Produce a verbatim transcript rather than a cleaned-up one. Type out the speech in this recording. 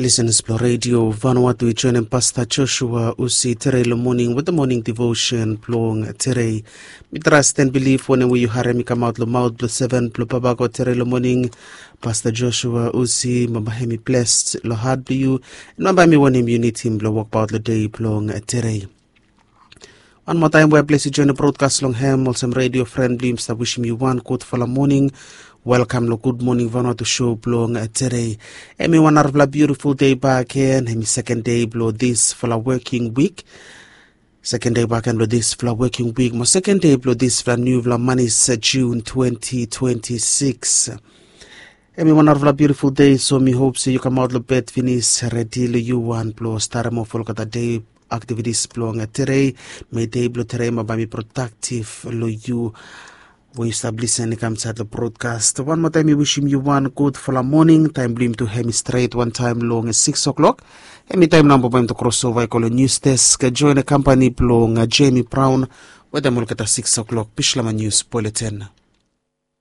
listen to Radio Vanuatu. Join Pastor Joshua Usi Tere the morning with the morning devotion plong Tere. We trust and believe when we haremi come out lo mouth plus seven plus pabago Tere the morning. Pastor Joshua Usi mabahemi blessed lo hard be you. And mabami one him unit him lo walk about the day plong Tere. One more time, we're blessed to join the broadcast long ham, also radio friend beams that wishing you one good for the morning. Welcome, lo good morning, Vanuatu show blong today. Emi one of a beautiful day back here, and second day blow this for a working week. Second day back and blow this for a working week. My second day blow this for a new vla money June twenty twenty-six. Emi one of a beautiful day, so me hope so you come out the bed finish ready lo you one blow start more for the day. Activities blowing a today, may day blow today, ma be productive lo you. We establish and comes at the broadcast. One more time, we wish him you one good for the morning. Time blim to hemi straight one time long at six o'clock. Any time number to crossover, I call a news desk. Join the company blowing a Jamie Brown. Where the mulk at six o'clock. Pishlama News Bulletin.